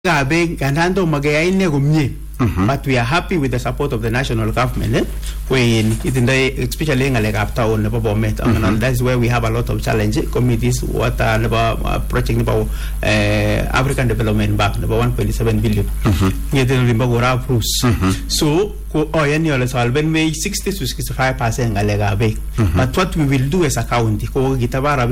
But we are happy with the support of the national government. Especially in town, that's where we have a lot of challenges. Committees, water, project about African Development Bank, number 1.7 billion. So, when we 60 to 65% but what we will do as a county, around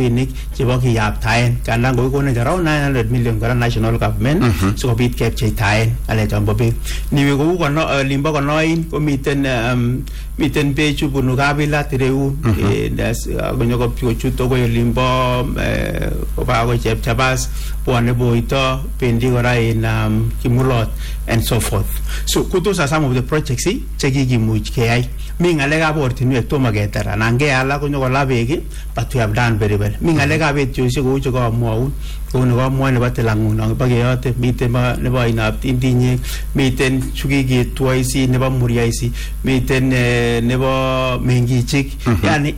900 million national government, so we capture time. We go limbo noin miten pechu bunugabila tireu das gonyogo piochuto go limbo obago chepchabas pone boito pendigora in Kimulot and so forth. So those are some of the projects chegi much kai mingalega bortinu tomagetera nange ala gonyogo labegi, but we have done very well. Mingalega bet josi go go mo uno mo ne batelangu nang bageyote mitema ne ba ina tindinye miten chugigi twice neba muriaisi miten neba mengichik yani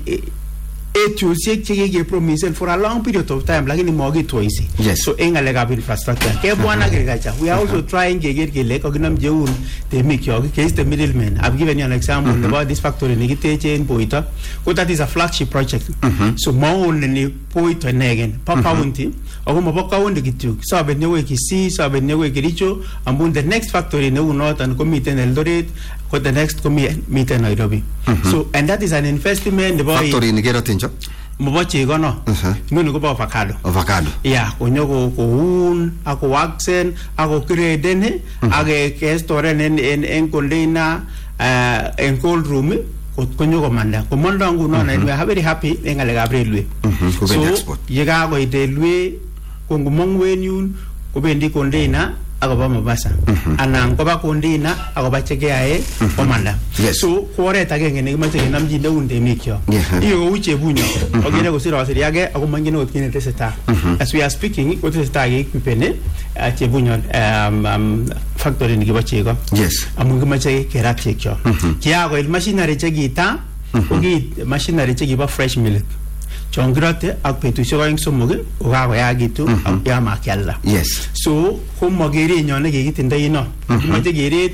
chege promise for a long period of time like in mogi twice. Yes. So engalega infrastructure ke bwana agriculture we are also trying to lek ognam jeun te make your case the middleman. I've given you an example about this factory in Giteche in Boita. That is a flagship project. So more ni Boita negen pa county oguma pa county gitu so be newe kisi so be newe kiricho ambun the next factory no not and committee in Eldoret got the next committee in Nairobi. So and that is an investment the factory in Geratinjo Moboche gono no go avocado yeah onyogo ko un ako waxen ako kreden age ke store en container en cold room konyogo manda ko mondo nguno na we are very happy ngale gabrielwe so yega go idelwe ko ngumongwe nyun ko bendi container agoba mabasa anang ko ba container agoba chegeae komanda. So kore tagenge ne mache namji ndunde mikyo iyo uche bunyo ogene go sira sira yage agomangene go kine teseta as we are speaking what is tag equipene ati bunyo factory ni gibachego yes amungu mache kera chekyo kiago il machinery chegita ogi machinery chegiba fresh milk chongrote akpetu showing somoge ogago yagitu ya makyalla. Yes. So komogeri nyone gigitinda ino mate gere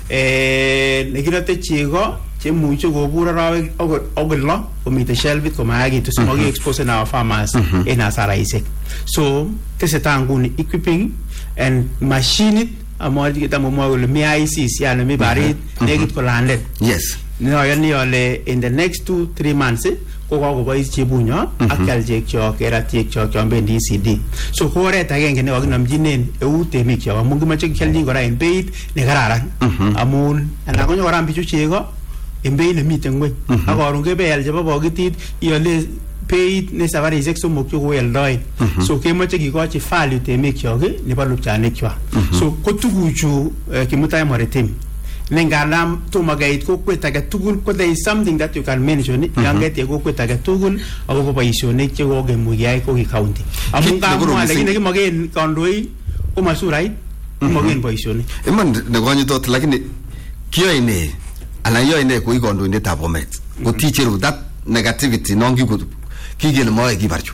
negirote chigo chemucho go bura rawe oglo komite shelbit komagitu somoge expose na farmers in asara isek. So tesetanguni equipping and machine amodi gitamu mo le MIC siana mi bari negit ko landed. Yes. No yole in the next 2-3 months ko go boy chibunyo akal jekcho kera tekcho kombe DCD. So kore tagenge ne wagnam jinen e ute mikyo amungu mache kelni gora en bait ne gararan amun ana gonyo ram bichu chego en bait ne mitengwe agorunge be el jabo bogitit yole paid ne savari exo mokyo go el doi. So ke mache ki go chi value te mikyo ge ne balu chane kyo. So ko tuguchu kimutai moretem Nengalam to magait ko kwetaga tugul ko there is something that you can mention yanget go kwetaga tugul ago pa isone che go ge muyai ko ki county amunga mo lakini magen kondoi ko masurai magen pa isone eman ne gonyo tot lakini kyo ine ala yo ine ko ikondo inde tabomet ko teacher that negativity nongi ko kigel mo e gibarchu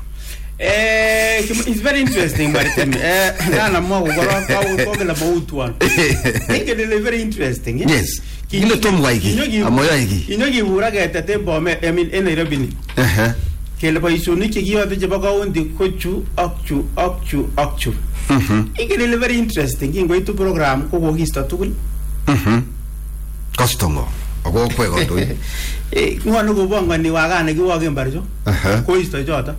it's very interesting, but na mo go go la bout one. It's very interesting. Yes. Ile tom waigi. Amoya igi. Inogi uraga tate bome I mean en Nairobi. Ke le paisoni ke giwa de baga ondi kochu akchu. It's very interesting. Ingo itu program ko go gista tukul. Kostongo. Ogo kwego to. Ngwana go bonga ni waga ne giwa ge mbarjo. Ko isto jota.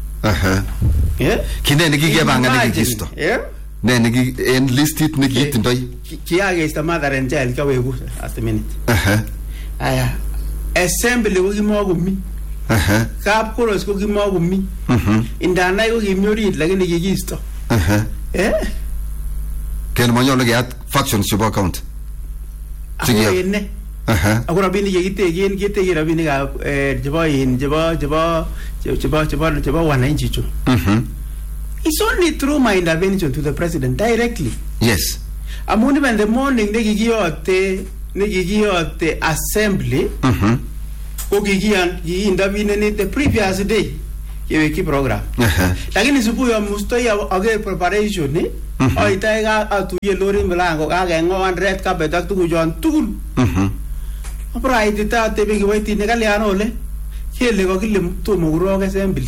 Yeah. Kine nigi gebanga nigi kisto. Yeah. Ne nigi enlisted nigi tindoi. Kiage is the mother and child ka wegu at the minute. Aya. Assembly wo gimogo mi. Kap koros ko gimogo mi. Indana yo gimori lakini nigi kisto. Eh? Ken manyo nigi at faction sibo account. Sige ne. Agora bini yegite gite gira bini ga jaba wana inchicho. It's only through my intervention to the president directly. Yes. Amuni when the morning negigiote assembly ogigian indabine the previous day yeweki program. Lakini subuhi ya musto ya age preparation Oitai ka atuye lori milango kakengoan red carpet ak tuguchon tugul. Apraitita atebe kiboitinik kalyan ole kele kokile tomo kurok assembly.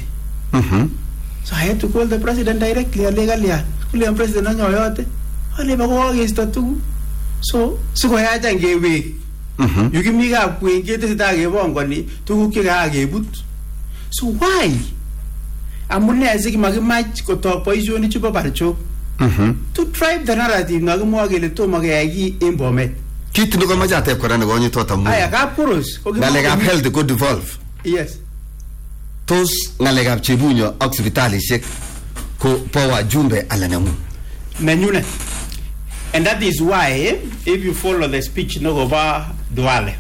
So I had to call the president directly ale kalyan. Kule president anyoyote. Ale bakokeisto tugul. So sikoyacha ngewek. Yukimikab kwen keteseta kebongoni tuguk chekakebut. So why? Amune sikimakimach kotok boisionik chebo Barchok. To drive the narrative nakimwa kele tomo keyai kiy en Bomet. Kit nekomoche ateb kora nekonyitot amu Aya kapkoros. ng'alekab health ko devolve. Yes. Tos ng'alekab Chebunyo ak sipitalishek ko po wajumbe ala nengung? Nenyunet. And that is why if you follow the speech nokoba Duale.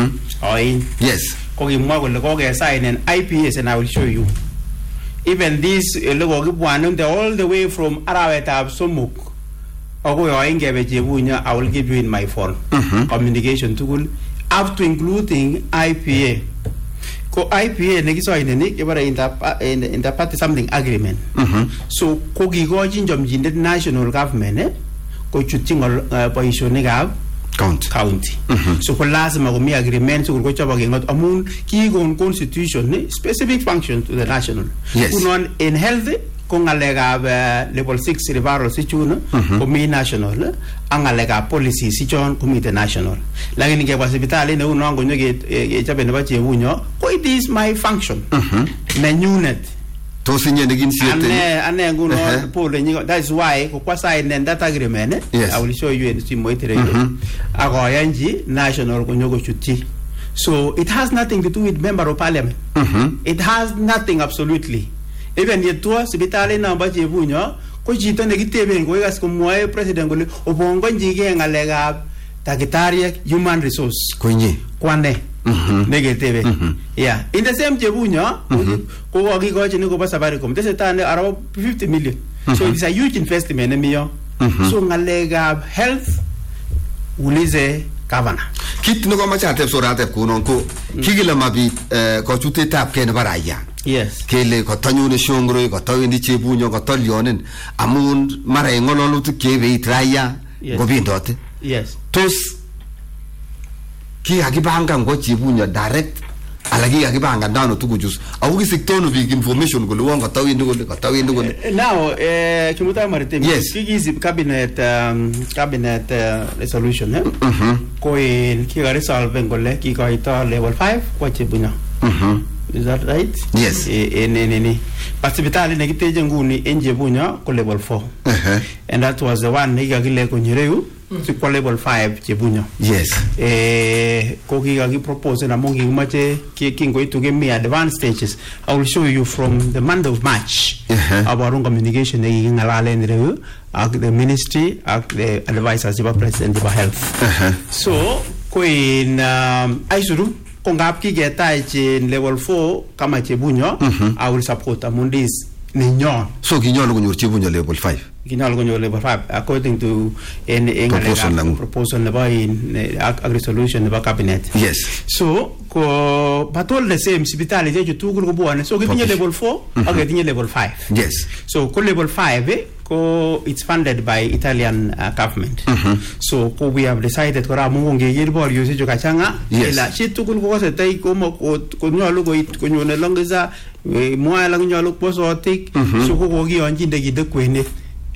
Yes. Kokimwa kole kokesign an IPS and I will show you. Even this lokokibwanunde all the way from arawetab somok akoi oingebe Chebunyo, I will give you in my phone. Communication tugul up to including IPA. Ko IPA nekisoineni kebare interparty something agreement. So kokikochin chomchinet national government kochutyi boisionikab county. So ko lazima komi agreement so kochobok kengot amun kikon constitution specific function to the national. Yes. Kunon in health ko ngalekab level 6 referral sichun komi national ang ngalekab policy sichon komi the national. Lakini ngebwa sipitali ne unon konyo kechobe nebo Chebunyo ko it is my function. Nenyunet. Tos inye nekin siete. Ane nguno pole nyingo. That is why kwa sign that agreement. Yes. I will show you in simoitere. Akoyanji national konyo kochutyi. So it has nothing to do with member of parliament. It has nothing absolutely. Even yetua sibitali namba Chebunyo ko chito nekiteben ko ikas komwoe president kole obongonjige ngalekab takitariek human resource. Konye. Kwane. Negetebe. Yeah. In the same Chebunyo ko kokikochi ni kobo Safaricom. Tesetai around 50 million. So it is a huge investment emiyo. So ngalekab health ulize governor. Kit nekomoche ateb sora ateb kunon ko kikile mabit kochutetab kei nebo raia. Yes. Kele kotanyone Shongoroi, kotawendi Chebunyo, kotolyonen amun mara en ng'ololutik chebeit raia kobendote. Yes. Tos kikakipangan ko Chebunyo direct ala kikakipangan ndano tukuchus au kisiktono biik information kole won kotawendi kole. Now Kimutai Maritim. Yes. Kikisib cabinet resolution ko in kikaresolve kole kikoito level 5 kwa Chebunyo. Is that right? Yes. But sipitali nekiteje nguni en Chebunyo ko level 4. And that was the one nekikakile Konyereu kwa level 5 Chebunyo. Yes. Ko kikakipropose na mungi kumache kingoitu kemi advanced stages. I will show you from the month of March about communication nekikingalalen reu ak the ministry ak the advisors of president of health. So ko in Aisuru kongap kiketai in level 4 kama Chebunyo, I will support amundis ninyon. So kinyolu konyor Chebunyo level 5. Kinyolu konyor level 5 according to proposal nebo in resolution nebo cabinet. Yes. So ko batol the same sipitali jeju tugul ko buane. So kitinye level 4 ak kitinye level 5. Yes. So ko level 5 it's funded by Italian government. So we have decided kora mungonge yerbor yose jo kachanga ila chitukul ko setai ko nyolu ko nyone longeza moya lang nyolu posotik so ko gionjinde gide kwene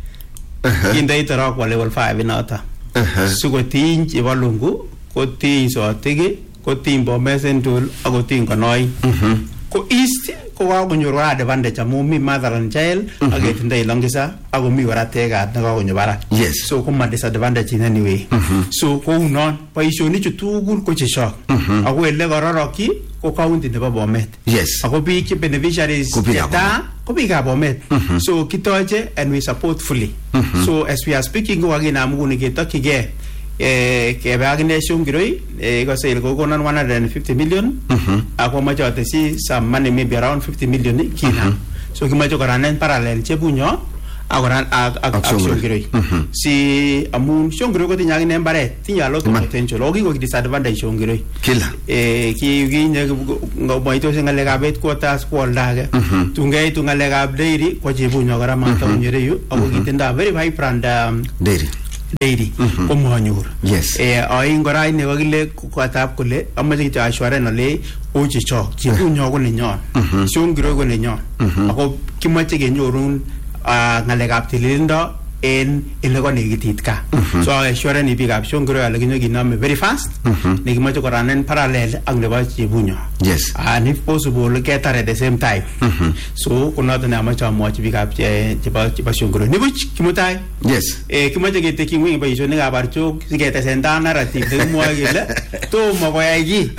kinde itara kwa level 5 inata so ko tinji balungu ko tinso tege ko timbo mesentul ako tingo noi ko east ko konyoru advantage amu mi mother and child agetinde longisa ako mi wara tega na konyo bara. Yes. So ko ma disadvantage in any way. So ko unon paisioni chutugul ko chishok ako ele gororoki ko county nebo Bomet. Yes. Ako bi beneficiaries cheta ko bi ka Bomet. So kitoje and we support fully. So as we are speaking ko agina amu ni ketokige kebagne Shongoroi ko sale ko konon 150 million ako machote si some money maybe around 50 million kina. So kimacho karanen parallel Chebunyo akoran ak Shongiroi si amun Shongiroi kotinye akine mbaret tinye a lot of potential o kiko disadvantage Shongiroi kila kinye ngomoitos ngalekab headquarters kwaldage tungeitu ngalekab dairy kwa Chebunyo kora mataunye yu ako kitindoi very high brand dairy komanyor yes ain kora ine kokile kwatab kole amache kityo ashwaren ale oche chok Chebunyo ko nenyon Shongiroi ko nenyon ako kimache kenyorun ngalekab tililindo en ile ko nekitit ka so ashwaren ibikab Shongiroi ale kinyo kinome very fast nekimache koranen parallel ak nebo Chebunyo yes and if possible get at the same time so kunoto ne amache amwochi bikab chebo Shongiroi nibuch kimutai yes kimache keteki ngweny boisionikab barchok siketesenda narrative nekimwoe kele tomo koyai ki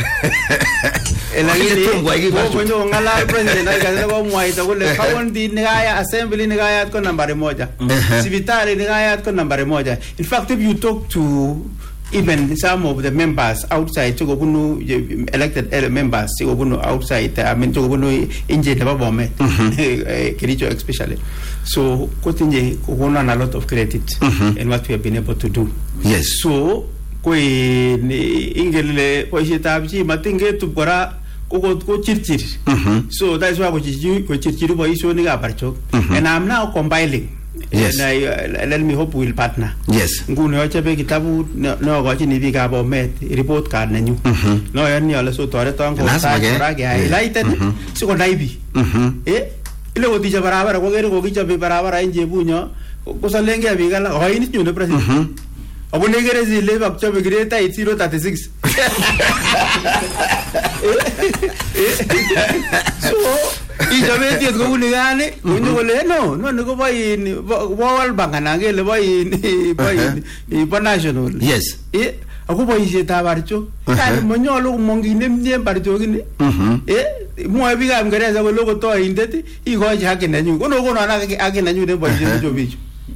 konyo ng'alal president akikasile komwaita kole county nikaya assembly nikayat ko nambari moja sipitali nikayat ko nambari moja. In fact, if you talk to even some of the members outside chokobunu elected members chokobunu outside chokobunu inje nebo Bomet Kericho especially, so kotinye kokona a lot of credit in what we have been able to do. Yes, so koi ingele boisietab chi matingetu kora ko chirchir so that's why ko chirchir boisionikab barchok and I'm now compiling. Yes. And let me hope we'll partner. Yes. Nguni ochabe kitabu no gochini bikab Bomet report card nenyu. No yani ale so toreton ko rage highlighted siko naibi. Ile otija barabara ko gere ko kichobe barabara en Chebunyo ko salenge bikala hoini nyune president. Abune gere zile bakchobe grade 036. So ijabetiet ko uni gani kunyo kole no ko boy World Bank anangele boy national. Yes. Ako boisietab barchok kali monyolu komongine mnye barchok ni mwoe bikab Ngereza kole ko toindet ikochi haki nenyu kono haki nenyu ne boisiet chobichu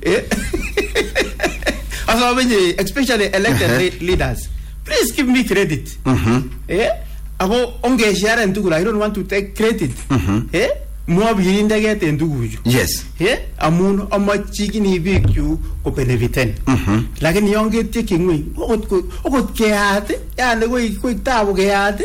asobenye especially elected leaders, please give me credit. Ako onge share tugul, I don't want to take credit. Mwa birinde get en tuguju. Yes. Amun amachi kini bikyu ko benefiten. Lakini yonge tekingwe okot keate yani ko tabu keate.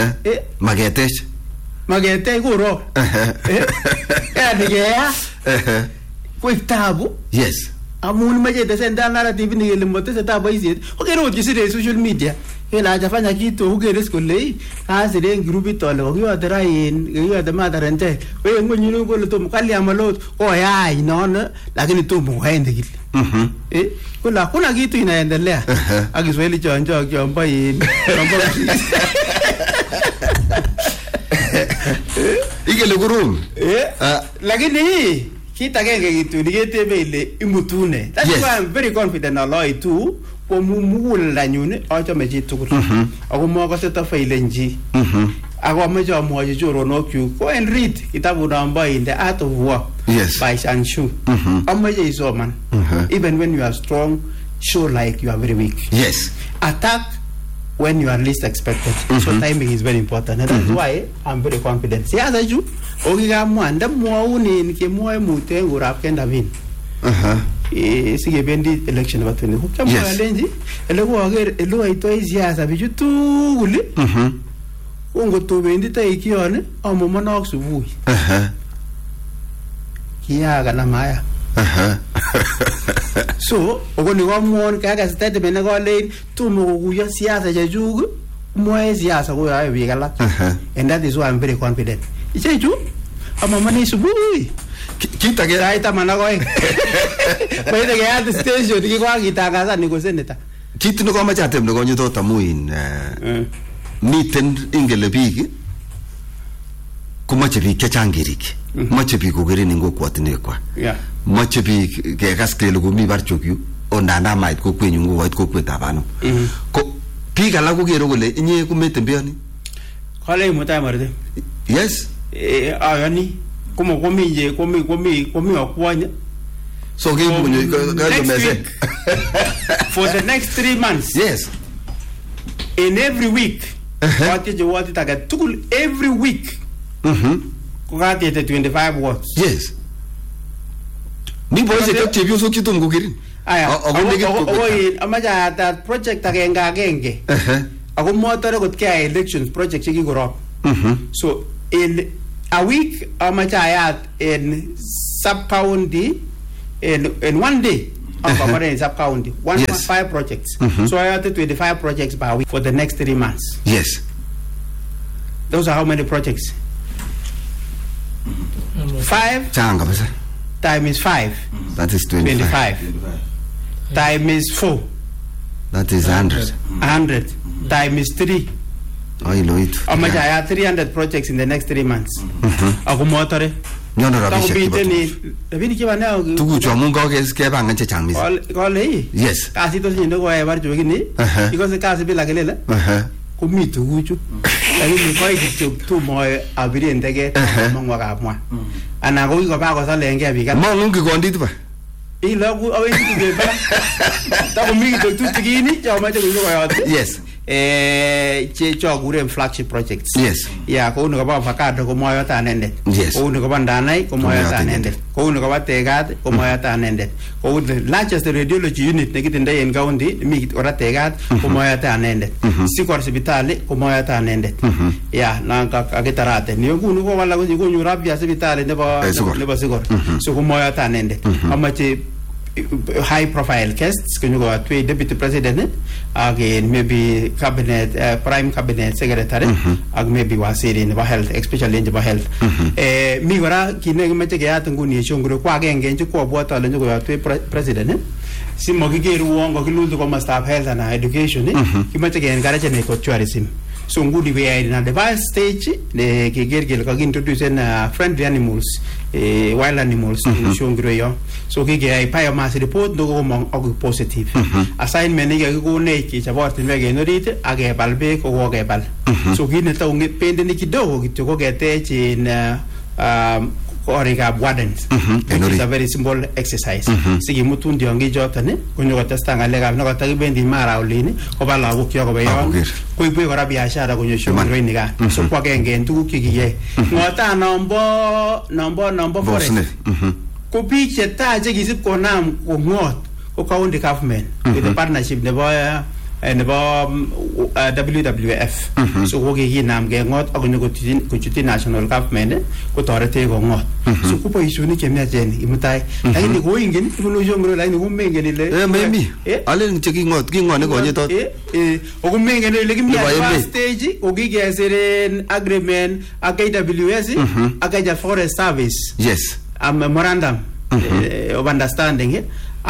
Magetech ko ro. Yani kea. Ko tabu. Yes. Amun maje desenda narrative ni ile motese tabu boisiet. Okero kisire social media. Ela hajafanya kitu ukere skole asire group itole okiyote rain kiyote matarente wewe ngonyinu kole tom kali amalot oyai nono lakini tom waende kile kuna kitu inaendelea akiswahili chonjo kiomba ikele kurum lakini kita genge kitu niketebe ile imutune. That's why I'm very confident alloy too ko mumugul lanyune achome chi tugul ako makose ta failenji ako amache amwochi choronokyu go and read kitabu namba in The Art of War by Shanshu. Amache isoman even when you are strong, show like you are very weak. Yes. Attack when you are least expected. So timing is very important, and that's why I'm very confident. Siasa ju okikamwa ndamwauni nikimwoe mute urap kenda vin sigebendi election about 20 kukamwa lenji eleko ager elo aitoi siasa bichu tugul ungo bendi ta ikione amomonok subui kiyaga na maya so ogoni komwon kaga statement ne kolen tumo kokuyo siasa chechugu mwoe siasa ko yae biik alak and that is why I'm very confident ichechu amamani subui kita ke raita managoe baada ya the station kikwa kitangaza niko senator kitu ne komache atem ne konyo to tamuin miten ingele biik komache biik chechang keriki mache biik kogerin ing kokwotinwek kwa mache biik kekas kele komi barchok yu ondana mait kokwenyu ngoit kokwetab ano ko biik alak kokero kole inye kometen beoni kale mutai marde. Yes. Ayani komi akwanya. So for the next 3 months. Yes. In every week. Every week. 25 words. Yes. Mi boisiek ak chepyosok chetom kokerin. Aya, amache atat project agenge. Ako motore kot kaya elections project chekikorop. So in a week amache ayat in sub county in 1 day. In sub county 1.5 projects. So I had 25 projects per week for the next 3 months. Yes. Those are how many projects? 5 time is 5. That is 25. Time is 4. That is 100. 100. Time is 3. Oh, you know it. I have 300 projects in the next 3 months. Ako motore. No, tuguchu amun kebangan chechang mising. Yes. Kasi to sindo ko ebar chogini. Because kasi bila kelele. Kumi tuguchu. Lakini koi kityo tu moy abirin tege mongwa kapwa. Ana ko ba ko salenge bikan. Mongun ki kondit ba. Ilo ku awe ki ba. Ta ko mi to tutigini chama ko yote. Yes. Che gure flagship projects. Yes. Yeah, ko uno ba avocado ko moyo ta nende. Yes. Ko uno ba ndanai ko moyo ta nende. Ko uno ba tegat ko moyo ta nende. Ko the largest radiology unit ne kitinde en county mi ora tegat ko moyo ta nende. Sikor hospitali ko moyo ta nende. Yeah, na ka gitarate. Ni ko uno ko wala ko nyura bia hospitali ne ba sikor. So ko moyo ta nende. Amache high profile guests can you go to deputy president again maybe cabinet prime cabinet secretary ag maybe wasiri in health especially in health mi gora kine meche ya tunguni shongro kwa genge nje kwa bota le go to president si mogige ruongo kilundu kwa staff health and education kimeche gen garaje ne ko tourism so ngudi we are in a device stage le kigergel ka introduce friendly animals wild animals shongro yo so kige ai biomass report do go mong og positive assignment ni go ne ki chabort me ge norit age balbe ko go ge bal so kine ta unge pende ni kidogo kityo ko gete in Origa wardens. It's a very simple exercise. Sigi mutu ndio ngi jota ne kunyo ko testa ngalega no ko bendi mara ulini ko bala ko kyo ko be yo ko ibu ko biashara kunyo shongro ni ga so kwa genge ndu kigiye ngota number forest ko piche ta je gisip ko nam ko ngot ko county government with the partnership ne boy and about WWF so ko gi nam ge ngot agunyo ko tin national government ko torete ko ngot so ko po isuni kemya jeni imutai lakini ko ingin kuno jongro lakini ko mengeni le maybe alen cheki ngot ki ngone ko nyetot o ko mengeni le kimya stage o gi geseren agreement AKWS akaja forest service yes a memorandum of understanding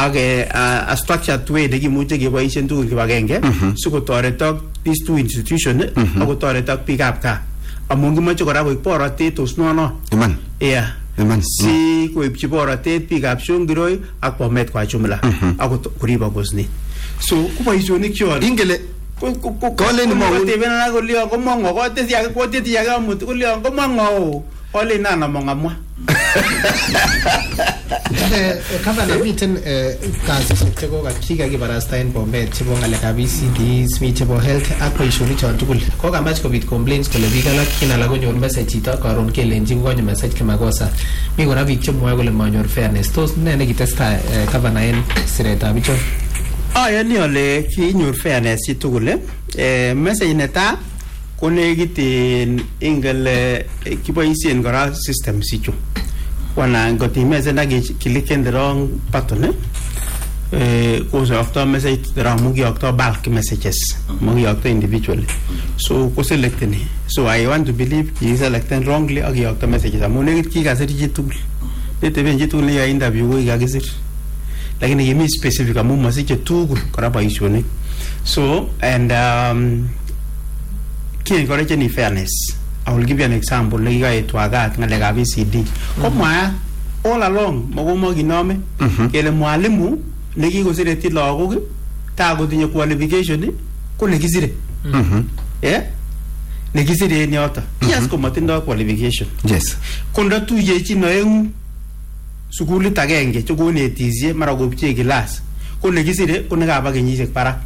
a structured way de gimuche ge boisen tu kibagenge suko toretok these two institutions ako toretok pick up ka amungi macho kora ko porate tos no iman iman si ko ipchiporate pick up shongiroi akwa met kwa chumla ako kuriba gosni so ko boisoni kyo ingele ko le ni mo te bena ko lio ko mongo ko te ya ko te ya ga mut ko lio ko mongo ole nana monga mwa kama na miten kazi chego ga kiga gibarasta en Bombay chebo ngale ka BCD smi chebo health ako ishuni chantugul ko ga match covid complaints ko le bigala kina la gonyor message ita karon ke lenji gonyo message kama gosa mi gora big chemo ko le manyor fairness tos ne gitesta kama na en sireta bicho yani ole ki nyor fairness itugule message neta konegitin ingale kiboisien gora system sichu wana ngoti message nagi click the wrong button ko so after message ra mugi after bulk messages mugi after individually so ko select ni so I want to believe he selected wrongly agi after messages amone ki ga seri jitul ete ben jitul ya interview go ga gisir lakini yemi specific amu message tugul kora ba isoni so and ki encourage any fairness. I will give you an example. Lega etwagat ngalega BCD. Koma all along mogomo ginome kele mwalimu legi go sire ti logo ta go dinyo qualification ko legi sire. Legi sire ni ota. Yes ko matindo qualification. Yes. Konda tu ye chi no en sukuli tagenge chugo ne tizie mara go pche class. Ko legi sire ko nga ba genyise para.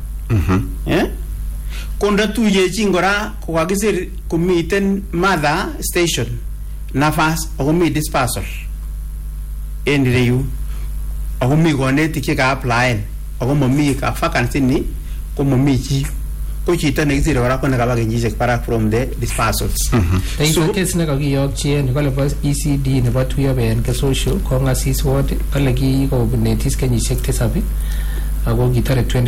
Konda tu ye chingora ko kagisir kumiten mother station nafas o mi dispersal en reyu ako mi konetik che ka applyen ako mami ka vacancy ni ko mami chi ko chito nekisire kora ko nekaba kenyisiek barak from the dispersals. So case ne kakiyokchi en kole bo ECD nebo tuyoben ke social ko ngasis ward kole ki ko netis kenyisiek 7 ako kitore 20